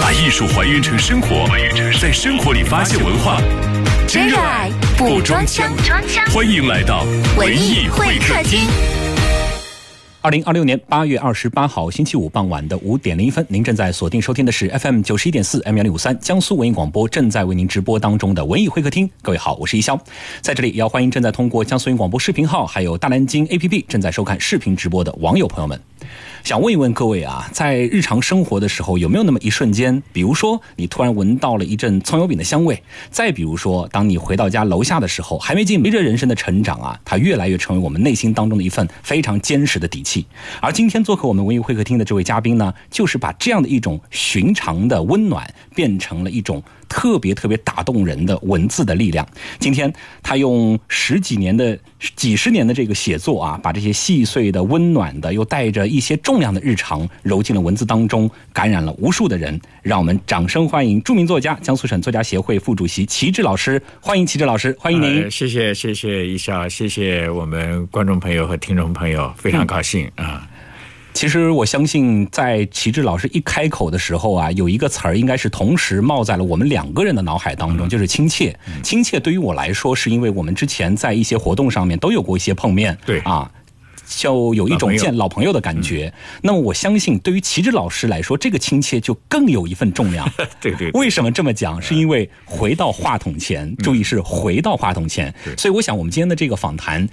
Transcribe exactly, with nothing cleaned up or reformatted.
把艺术还原成生活，在生活里发现文化， 真热爱不装腔。 欢迎来到文艺会客厅。 二零二六年八月二十八号星期五傍晚的五点零一分，您正在锁定收听的是 F M 九十一点四 M 幺零五三江苏文艺广播正在为您直播当中的文艺会客厅。各位好，我是一潇，在这里也要欢迎正在通过江苏文艺广播视频号还有大蓝鲸 A P P 正在收看视频直播的网友朋友们。想问一问各位啊，在日常生活的时候有没有那么一瞬间，比如说你突然闻到了一阵葱油饼的香味，再比如说当你回到家楼下的时候，还没进随着人生的成长啊，它越来越成为我们内心当中的一份非常坚实的底气。而今天做客我们文艺会客厅的这位嘉宾呢，就是把这样的一种寻常的温暖变成了一种特别特别打动人的文字的力量。今天他用十几年的几十年的这个写作啊，把这些细碎的温暖的又带着一些重量的日常揉进了文字当中，感染了无数的人。让我们掌声欢迎著名作家江苏省作家协会副主席齐志老师。欢迎齐志老师，欢迎您、 呃、谢谢谢谢一笑，谢谢我们观众朋友和听众朋友，非常高兴、嗯、啊。 其实我相信在齐志老师一开口的时候啊，有一个词儿应该是同时冒在了我们两个人的脑海当中，就是亲切。亲切对于我来说，是因为我们之前在一些活动上面都有过一些碰面， 对啊，就有一种见老朋友的感觉。那么我相信对于齐志老师来说，这个亲切就更有一份重量。 对, 对对。 为什么这么讲？是因为回到话筒前，注意是回到话筒前。所以我想我们今天的这个访谈